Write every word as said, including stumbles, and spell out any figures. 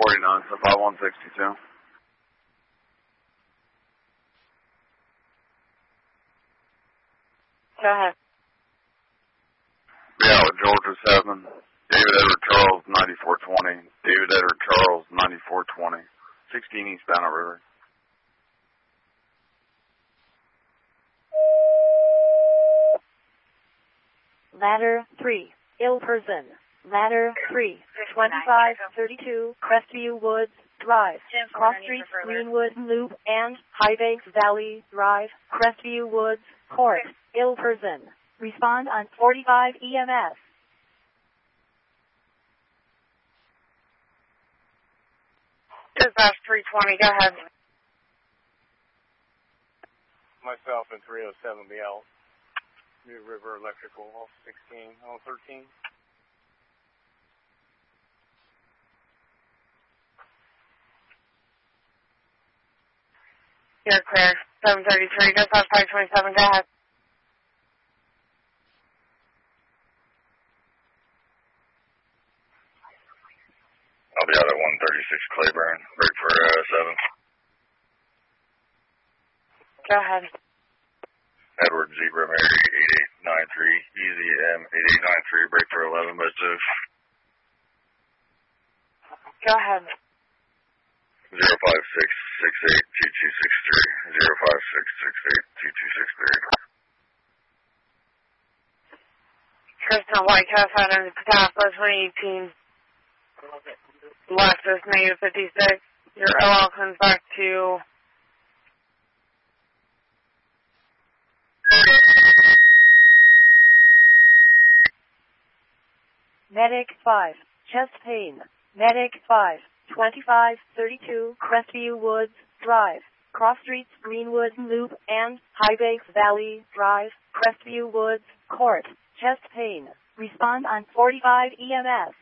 forty-nine, so five one sixty-two. Go ahead. Yeah, with Georgia seven. David Edward Charles, ninety-four twenty. David Edward Charles, ninety-four twenty. sixteen eastbound at River. Ladder three, ill person. Ladder three, twenty-five thirty-two, Crestview Woods Drive, Cross Street, Greenwood Loop, and Highbanks Valley Drive, Crestview Woods Court. Ill person. Respond on forty-five E M S. Dispatch three twenty, go ahead. Myself and three oh seven B L. New River Electrical, sixteen oh thirteen. You're clear. seven thirty-three, dispatch five twenty-seven, go ahead. I'll be out at one thirty-six Claiborne. Break for uh, seven. Go ahead. Edward Zebra Mary eighty-eight ninety-three. Easy M eighty-eight ninety-three. Break for eleven by two. Go ahead. zero five six six eight two two six three. zero five six six eight two two six three. Kristen White, California, Patapsco, twenty eighteen. Lexus, negative fifty-six. Your O L comes back to... Medic five, chest pain. Medic five, twenty-five thirty-two, Crestview Woods Drive, Cross Streets, Greenwood Loop, and Highbanks Valley Drive, Crestview Woods Court. Chest pain. Respond on forty-five E M S.